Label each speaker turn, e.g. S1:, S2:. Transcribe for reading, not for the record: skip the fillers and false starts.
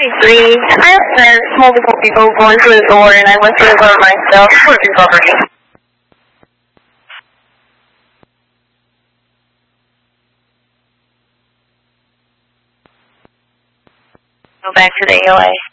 S1: Three. I have met multiple people going through the door, and I went through the door myself. Go back to the AOA.